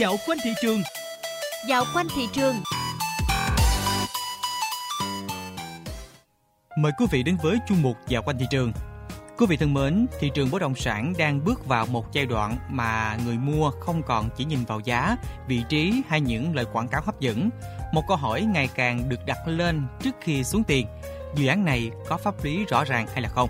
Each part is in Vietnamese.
Dạo quanh thị trường. Dạo quanh thị trường. Mời quý vị đến với chuyên mục Dạo quanh thị trường. Quý vị thân mến, thị trường bất động sản đang bước vào một giai đoạn mà người mua không còn chỉ nhìn vào giá, vị trí hay những lời quảng cáo hấp dẫn. Một câu hỏi ngày càng được đặt lên trước khi xuống tiền: dự án này có pháp lý rõ ràng hay là không?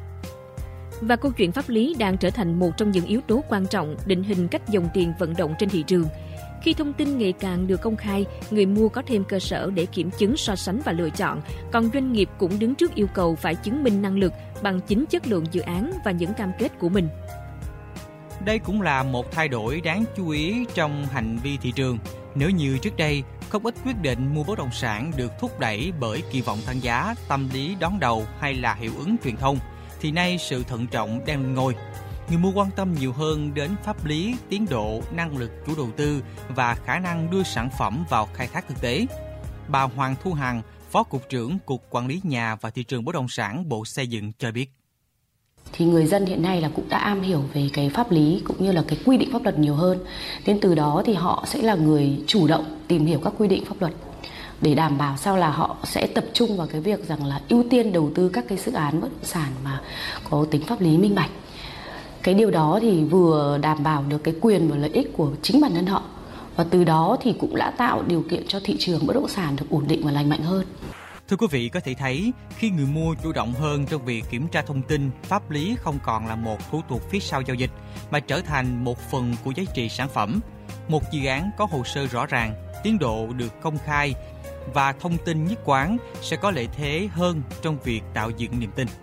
Và câu chuyện pháp lý đang trở thành một trong những yếu tố quan trọng định hình cách dòng tiền vận động trên thị trường. Khi thông tin ngày càng được công khai, người mua có thêm cơ sở để kiểm chứng, so sánh và lựa chọn, còn doanh nghiệp cũng đứng trước yêu cầu phải chứng minh năng lực bằng chính chất lượng dự án và những cam kết của mình. Đây cũng là một thay đổi đáng chú ý trong hành vi thị trường. Nếu như trước đây, không ít quyết định mua bất động sản được thúc đẩy bởi kỳ vọng tăng giá, tâm lý đón đầu hay là hiệu ứng truyền thông, thì nay sự thận trọng đang lên ngôi. Người mua quan tâm nhiều hơn đến pháp lý, tiến độ, năng lực chủ đầu tư và khả năng đưa sản phẩm vào khai thác thực tế. Bà Hoàng Thu Hằng, Phó Cục trưởng Cục Quản lý Nhà và Thị trường Bất động sản Bộ Xây dựng cho biết. Thì người dân hiện nay là cũng đã am hiểu về cái pháp lý cũng như là cái quy định pháp luật nhiều hơn. Nên từ đó thì họ sẽ là người chủ động tìm hiểu các quy định pháp luật để đảm bảo sao là họ sẽ tập trung vào cái việc rằng là ưu tiên đầu tư các cái dự án bất động sản mà có tính pháp lý minh bạch. Cái điều đó thì vừa đảm bảo được cái quyền và lợi ích của chính bản thân họ, và từ đó thì cũng đã tạo điều kiện cho thị trường bất động sản được ổn định và lành mạnh hơn. Thưa quý vị, có thể thấy khi người mua chủ động hơn trong việc kiểm tra thông tin, pháp lý không còn là một thủ tục phía sau giao dịch mà trở thành một phần của giá trị sản phẩm. Một dự án có hồ sơ rõ ràng, tiến độ được công khai và thông tin nhất quán sẽ có lợi thế hơn trong việc tạo dựng niềm tin.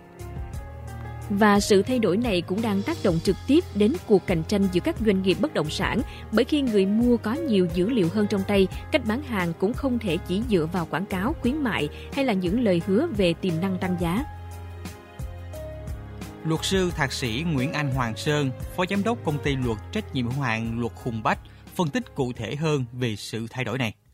Và sự thay đổi này cũng đang tác động trực tiếp đến cuộc cạnh tranh giữa các doanh nghiệp bất động sản, bởi khi người mua có nhiều dữ liệu hơn trong tay, cách bán hàng cũng không thể chỉ dựa vào quảng cáo, khuyến mại hay là những lời hứa về tiềm năng tăng giá. Luật sư thạc sĩ Nguyễn Anh Hoàng Sơn, Phó Giám đốc Công ty Luật Trách nhiệm hữu hạn Luật Hùng Bách, phân tích cụ thể hơn về sự thay đổi này.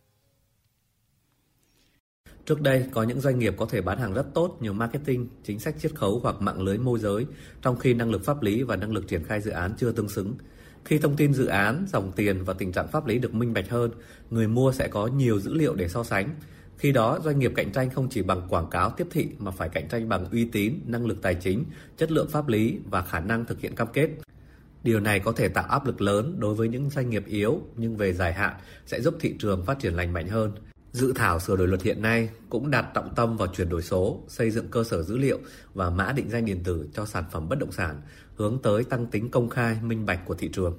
Trước đây, có những doanh nghiệp có thể bán hàng rất tốt nhờ marketing, chính sách chiết khấu hoặc mạng lưới môi giới, trong khi năng lực pháp lý và năng lực triển khai dự án chưa tương xứng. Khi thông tin dự án, dòng tiền và tình trạng pháp lý được minh bạch hơn, người mua sẽ có nhiều dữ liệu để so sánh. Khi đó, doanh nghiệp cạnh tranh không chỉ bằng quảng cáo tiếp thị mà phải cạnh tranh bằng uy tín, năng lực tài chính, chất lượng pháp lý và khả năng thực hiện cam kết. Điều này có thể tạo áp lực lớn đối với những doanh nghiệp yếu, nhưng về dài hạn sẽ giúp thị trường phát triển lành mạnh hơn. Dự thảo sửa đổi luật hiện nay cũng đặt trọng tâm vào chuyển đổi số, xây dựng cơ sở dữ liệu và mã định danh điện tử cho sản phẩm bất động sản, hướng tới tăng tính công khai, minh bạch của thị trường.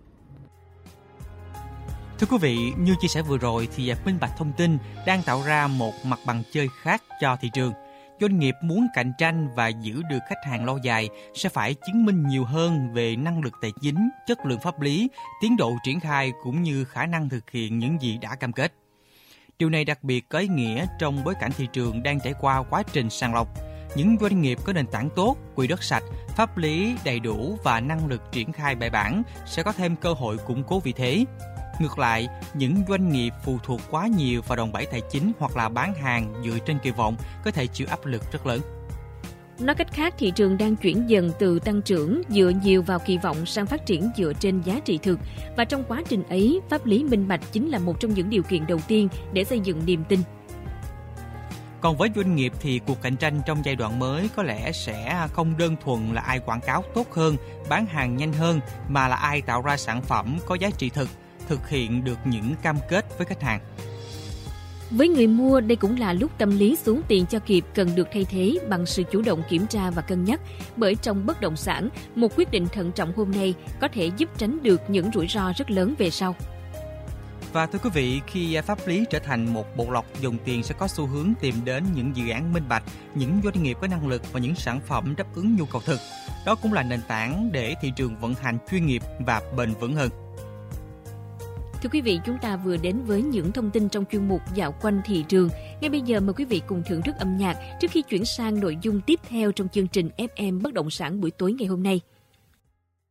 Thưa quý vị, như chia sẻ vừa rồi thì minh bạch thông tin đang tạo ra một mặt bằng chơi khác cho thị trường. Doanh nghiệp muốn cạnh tranh và giữ được khách hàng lâu dài sẽ phải chứng minh nhiều hơn về năng lực tài chính, chất lượng pháp lý, tiến độ triển khai cũng như khả năng thực hiện những gì đã cam kết. Điều này đặc biệt có ý nghĩa trong bối cảnh thị trường đang trải qua quá trình sàng lọc. Những doanh nghiệp có nền tảng tốt, quỹ đất sạch, pháp lý đầy đủ và năng lực triển khai bài bản sẽ có thêm cơ hội củng cố vị thế. Ngược lại, những doanh nghiệp phụ thuộc quá nhiều vào đòn bẩy tài chính hoặc là bán hàng dựa trên kỳ vọng có thể chịu áp lực rất lớn. Nói cách khác, thị trường đang chuyển dần từ tăng trưởng dựa nhiều vào kỳ vọng sang phát triển dựa trên giá trị thực. Và trong quá trình ấy, pháp lý minh bạch chính là một trong những điều kiện đầu tiên để xây dựng niềm tin. Còn với doanh nghiệp thì cuộc cạnh tranh trong giai đoạn mới có lẽ sẽ không đơn thuần là ai quảng cáo tốt hơn, bán hàng nhanh hơn, mà là ai tạo ra sản phẩm có giá trị thực hiện được những cam kết với khách hàng. Với người mua, đây cũng là lúc tâm lý xuống tiền cho kịp cần được thay thế bằng sự chủ động kiểm tra và cân nhắc. Bởi trong bất động sản, một quyết định thận trọng hôm nay có thể giúp tránh được những rủi ro rất lớn về sau. Và thưa quý vị, khi pháp lý trở thành một bộ lọc, dòng tiền sẽ có xu hướng tìm đến những dự án minh bạch, những doanh nghiệp có năng lực và những sản phẩm đáp ứng nhu cầu thực. Đó cũng là nền tảng để thị trường vận hành chuyên nghiệp và bền vững hơn. Thưa quý vị, chúng ta vừa đến với những thông tin trong chuyên mục Dạo quanh thị trường. Ngay bây giờ mời quý vị cùng thưởng thức âm nhạc trước khi chuyển sang nội dung tiếp theo trong chương trình FM Bất động sản buổi tối ngày hôm nay.